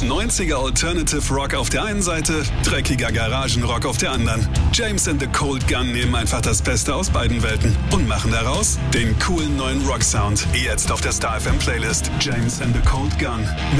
90er Alternative Rock auf der einen Seite, dreckiger Garagenrock auf der anderen. James and the Cold Gun nehmen einfach das Beste aus beiden Welten und machen daraus den coolen neuen Rock-Sound. Jetzt auf der Star FM Playlist James and the Cold Gun